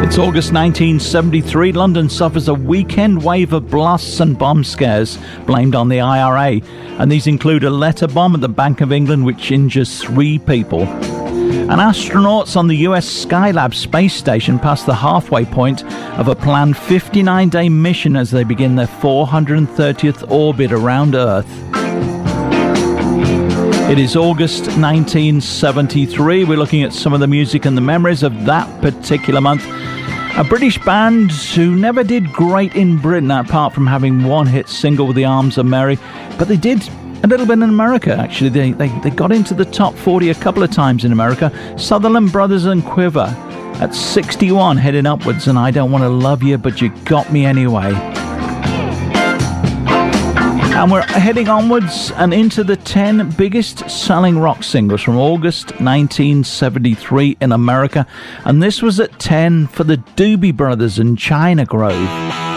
It's August 1973. London suffers a weekend wave of blasts and bomb scares blamed on the IRA. And these include a letter bomb at the Bank of England which injures 3 people. And astronauts on the US Skylab space station pass the halfway point of a planned 59-day mission as they begin their 430th orbit around Earth. It is August 1973. We're looking at some of the music and the memories of that particular month. A British band who never did great in Britain, apart from having one hit single with The Arms Are Merry, but they did a little bit in America, actually. They got into the top 40 a couple of times in America. Sutherland Brothers and Quiver at 61, heading upwards, and I Don't Want to Love You, But You Got Me Anyway. And we're heading onwards and into the 10 biggest selling rock singles from August 1973 in America. And this was at 10 for the Doobie Brothers and China Grove.